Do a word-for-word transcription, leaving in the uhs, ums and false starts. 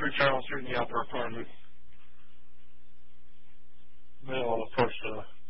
three Charles here in the outdoor apartment. Male, of course, uh,